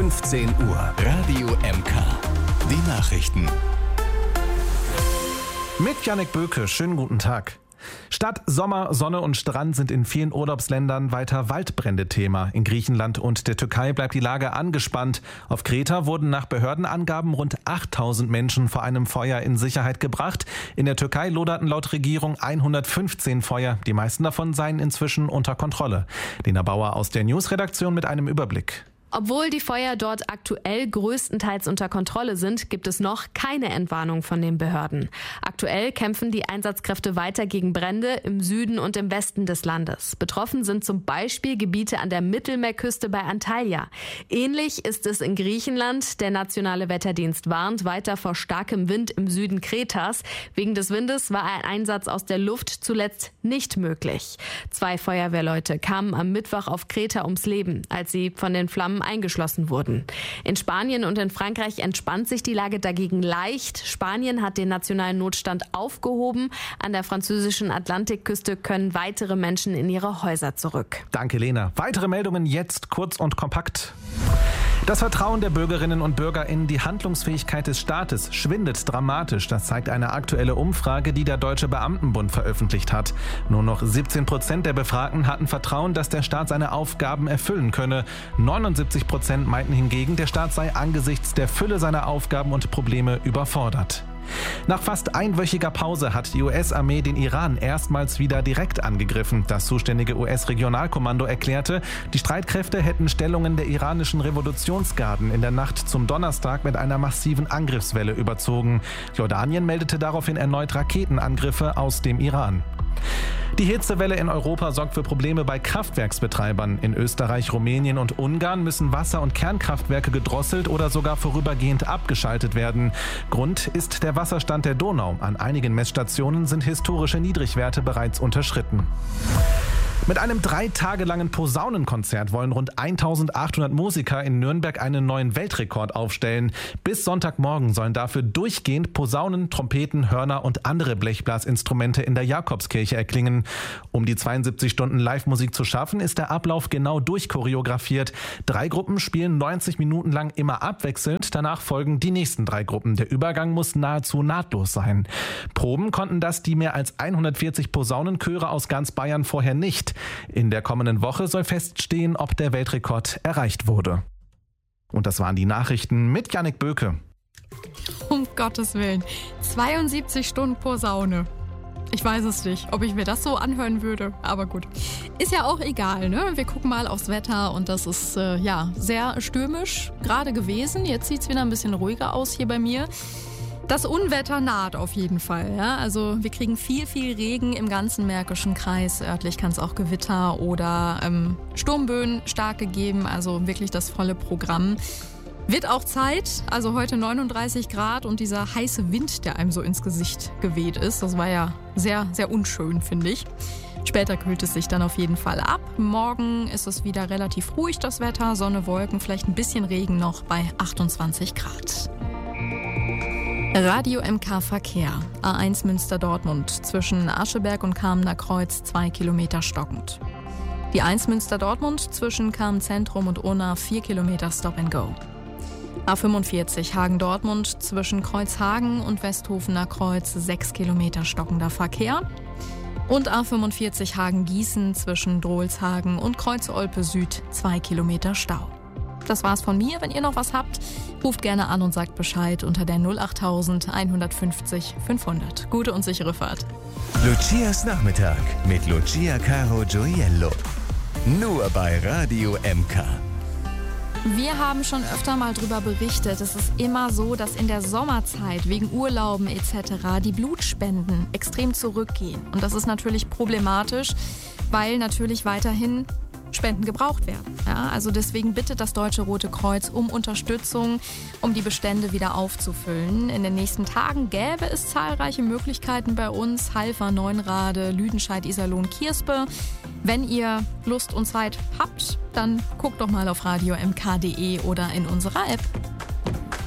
15 Uhr. Radio MK. Die Nachrichten. Mit Jannik Böke, schönen guten Tag. Statt Sommer, Sonne und Strand sind in vielen Urlaubsländern weiter Waldbrände Thema. In Griechenland und der Türkei bleibt die Lage angespannt. Auf Kreta wurden nach Behördenangaben rund 8000 Menschen vor einem Feuer in Sicherheit gebracht. In der Türkei loderten laut Regierung 115 Feuer. Die meisten davon seien inzwischen unter Kontrolle. Lena Bauer aus der Newsredaktion mit einem Überblick. Obwohl die Feuer dort aktuell größtenteils unter Kontrolle sind, gibt es noch keine Entwarnung von den Behörden. Aktuell kämpfen die Einsatzkräfte weiter gegen Brände im Süden und im Westen des Landes. Betroffen sind zum Beispiel Gebiete an der Mittelmeerküste bei Antalya. Ähnlich ist es in Griechenland. Der Nationale Wetterdienst warnt weiter vor starkem Wind im Süden Kretas. Wegen des Windes war ein Einsatz aus der Luft zuletzt nicht möglich. 2 Feuerwehrleute kamen am Mittwoch auf Kreta ums Leben, als sie von den Flammen eingeschlossen wurden. In Spanien und in Frankreich entspannt sich die Lage dagegen leicht. Spanien hat den nationalen Notstand aufgehoben. An der französischen Atlantikküste können weitere Menschen in ihre Häuser zurück. Danke, Lena. Weitere Meldungen jetzt kurz und kompakt. Das Vertrauen der Bürgerinnen und Bürger in die Handlungsfähigkeit des Staates schwindet dramatisch. Das zeigt eine aktuelle Umfrage, die der Deutsche Beamtenbund veröffentlicht hat. Nur noch 17% der Befragten hatten Vertrauen, dass der Staat seine Aufgaben erfüllen könne. 79% meinten hingegen, der Staat sei angesichts der Fülle seiner Aufgaben und Probleme überfordert. Nach fast einwöchiger Pause hat die US-Armee den Iran erstmals wieder direkt angegriffen. Das zuständige US-Regionalkommando erklärte, die Streitkräfte hätten Stellungen der iranischen Revolutionsgarden in der Nacht zum Donnerstag mit einer massiven Angriffswelle überzogen. Jordanien meldete daraufhin erneut Raketenangriffe aus dem Iran. Die Hitzewelle in Europa sorgt für Probleme bei Kraftwerksbetreibern. In Österreich, Rumänien und Ungarn müssen Wasser- und Kernkraftwerke gedrosselt oder sogar vorübergehend abgeschaltet werden. Grund ist der Wasserstand der Donau. An einigen Messstationen sind historische Niedrigwerte bereits unterschritten. Mit einem 3 Tage langen Posaunenkonzert wollen rund 1800 Musiker in Nürnberg einen neuen Weltrekord aufstellen. Bis Sonntagmorgen sollen dafür durchgehend Posaunen, Trompeten, Hörner und andere Blechblasinstrumente in der Jakobskirche erklingen. Um die 72 Stunden Live-Musik zu schaffen, ist der Ablauf genau durchchoreografiert. 3 Gruppen spielen 90 Minuten lang immer abwechselnd. Danach folgen die nächsten 3 Gruppen. Der Übergang muss nahezu nahtlos sein. Proben konnten das die mehr als 140 Posaunenchöre aus ganz Bayern vorher nicht. In der kommenden Woche soll feststehen, ob der Weltrekord erreicht wurde. Und das waren die Nachrichten mit Jannik Böke. Um Gottes Willen. 72 Stunden Posaune. Ich weiß es nicht, ob ich mir das so anhören würde, aber gut. Ist ja auch egal, ne? Wir gucken mal aufs Wetter und das ist sehr stürmisch gerade gewesen. Jetzt sieht es wieder ein bisschen ruhiger aus hier bei mir. Das Unwetter naht auf jeden Fall. Ja? Also wir kriegen viel Regen im ganzen Märkischen Kreis. Örtlich kann es auch Gewitter oder Sturmböen starke geben. Also wirklich das volle Programm. Wird auch Zeit. Also heute 39 Grad und dieser heiße Wind, der einem so ins Gesicht geweht ist. Das war ja sehr, sehr unschön, finde ich. Später kühlt es sich dann auf jeden Fall ab. Morgen ist es wieder relativ ruhig, das Wetter. Sonne, Wolken, vielleicht ein bisschen Regen noch bei 28 Grad. Radio MK Verkehr. A1 Münster-Dortmund zwischen Ascheberg und Kamener Kreuz 2 Kilometer stockend. Die 1 Münster-Dortmund zwischen Kamen-Zentrum und Unna 4 Kilometer Stop and Go. A45 Hagen-Dortmund zwischen Kreuzhagen und Westhofener Kreuz 6 Kilometer stockender Verkehr. Und A45 Hagen-Gießen zwischen Drohlshagen und Kreuz-Olpe Süd 2 Kilometer Stau. Das war's von mir. Wenn ihr noch was habt, ruft gerne an und sagt Bescheid unter der 08000 150 500. Gute und sichere Fahrt. Lucias Nachmittag mit Lucia Caro Gioiello. Nur bei Radio MK. Wir haben schon öfter mal drüber berichtet. Es ist immer so, dass in der Sommerzeit wegen Urlauben etc. die Blutspenden extrem zurückgehen. Und das ist natürlich problematisch, weil natürlich weiterhin Spenden gebraucht werden. Ja, also deswegen bittet das Deutsche Rote Kreuz um Unterstützung, um die Bestände wieder aufzufüllen. In den nächsten Tagen gäbe es zahlreiche Möglichkeiten bei uns. Halver, Neunrade, Lüdenscheid, Iserlohn, Kirspe. Wenn ihr Lust und Zeit habt, dann guckt doch mal auf radiomk.de oder in unserer App.